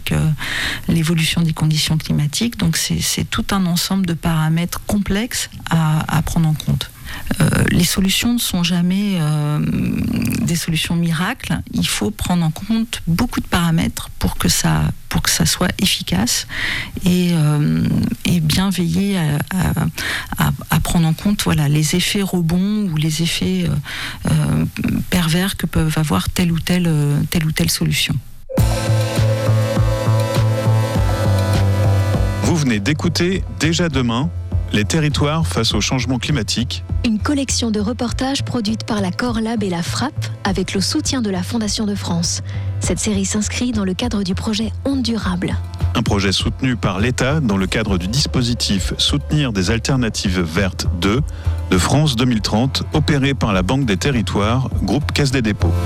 avec l'évolution des conditions climatiques. Donc c'est tout un ensemble de paramètres complexes à prendre en compte. Les solutions ne sont jamais des solutions miracles. Il faut prendre en compte beaucoup de paramètres pour que ça soit efficace et bien veiller à prendre en compte les effets rebonds ou les effets pervers que peuvent avoir telle ou telle solution. Vous venez d'écouter Déjà demain, les territoires face au changement climatique. Une collection de reportages produite par la Corlab et la FRAP avec le soutien de la Fondation de France. Cette série s'inscrit dans le cadre du projet Ondes Durables. Un projet soutenu par l'État dans le cadre du dispositif Soutenir des alternatives vertes 2 de France 2030, opéré par la Banque des Territoires, groupe Caisse des Dépôts.